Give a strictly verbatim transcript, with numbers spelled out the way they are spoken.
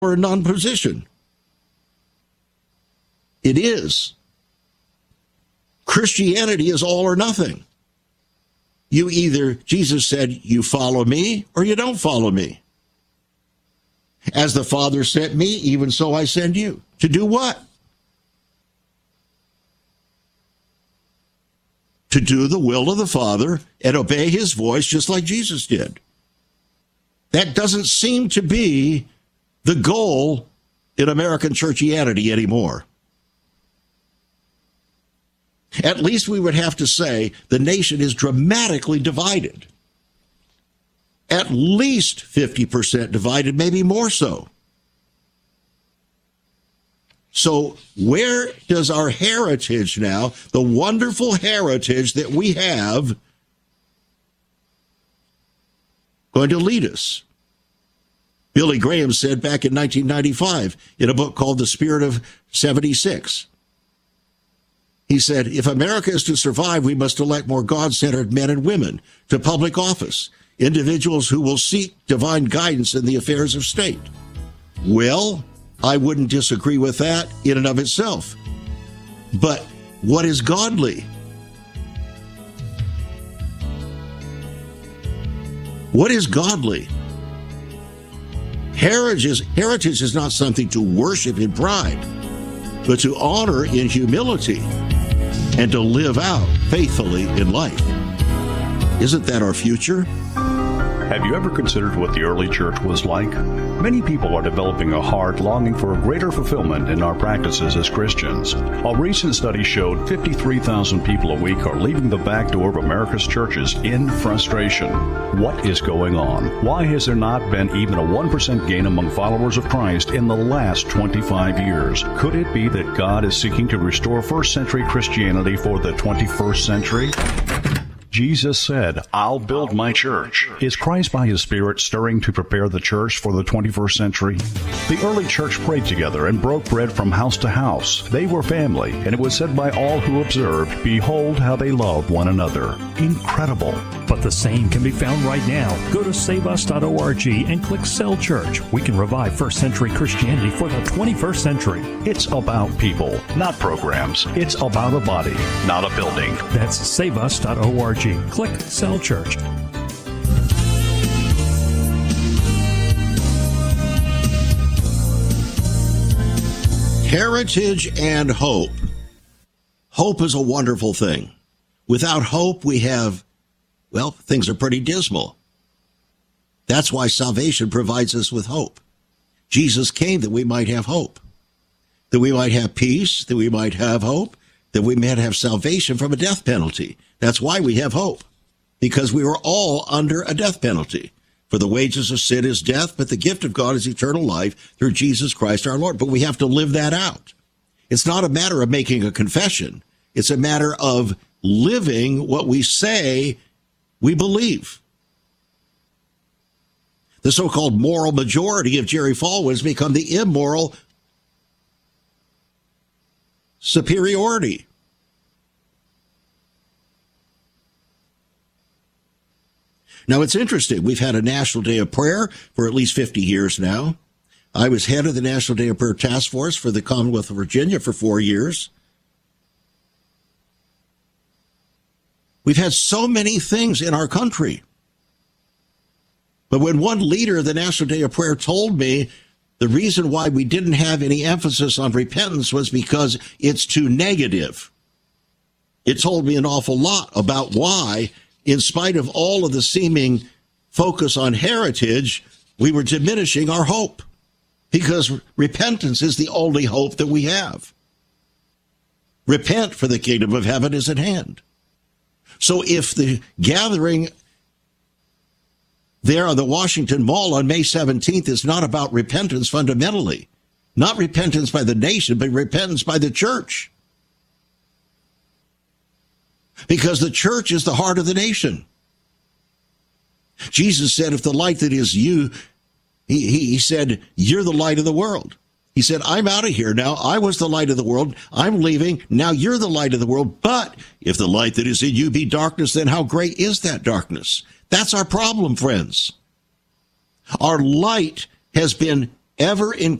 or a non-position. It is. Christianity is all or nothing. You either, Jesus said, you follow me or you don't follow me. As the Father sent me, even so I send you. To do what? To do the will of the Father and obey his voice just like Jesus did. That doesn't seem to be the goal in American churchianity anymore. At least we would have to say the nation is dramatically divided. At least fifty percent divided, maybe more so. So where does our heritage now, the wonderful heritage that we have, going to lead us? Billy Graham said back in nineteen ninety-five in a book called The Spirit of seventy-six. He said, if America is to survive, we must elect more God-centered men and women to public office, individuals who will seek divine guidance in the affairs of state. Well, I wouldn't disagree with that in and of itself. But what is godly? What is godly? Heritage is, heritage is not something to worship in pride, but to honor in humility and to live out faithfully in life. Isn't that our future? Have you ever considered what the early church was like? Many people are developing a heart longing for a greater fulfillment in our practices as Christians. A recent study showed fifty-three thousand people a week are leaving the back door of America's churches in frustration. What is going on? Why has there not been even a one percent gain among followers of Christ in the last twenty-five years? Could it be that God is seeking to restore first century Christianity for the twenty-first century? Jesus said, I'll build my church. Is Christ by his Spirit stirring to prepare the church for the twenty-first century? The early church prayed together and broke bread from house to house. They were family, and it was said by all who observed, behold how they loved one another. Incredible. But the same can be found right now. Go to save us dot org and click Cell Church. We can revive first century Christianity for the twenty-first century. It's about people, not programs. It's about a body, not a building. That's save us dot org. Click Cell Church. Heritage and hope. Hope is a wonderful thing. Without hope, we have, well, things are pretty dismal. That's why salvation provides us with hope. Jesus came that we might have hope, that we might have peace, that we might have hope, that we might have salvation from a death penalty. That's why we have hope, because we were all under a death penalty. For the wages of sin is death, but the gift of God is eternal life through Jesus Christ our Lord. But we have to live that out. It's not a matter of making a confession. It's a matter of living what we say we believe. The so-called moral majority of Jerry Falwell has become the immoral superiority. Now, it's interesting. We've had a National Day of Prayer for at least fifty years now. I was head of the National Day of Prayer Task Force for the Commonwealth of Virginia for four years. We've had so many things in our country. But when one leader of the National Day of Prayer told me the reason why we didn't have any emphasis on repentance was because it's too negative, it told me an awful lot about why, in spite of all of the seeming focus on heritage, we were diminishing our hope, because repentance is the only hope that we have. Repent, for the kingdom of heaven is at hand. So if the gathering there on the Washington Mall on May seventeenth is not about repentance fundamentally, not repentance by the nation, but repentance by the church, because the church is the heart of the nation. Jesus said, if the light that is you, he, he, he said, you're the light of the world. He said, I'm out of here now. I was the light of the world. I'm leaving. Now you're the light of the world. But if the light that is in you be darkness, then how great is that darkness? That's our problem, friends. Our light has been ever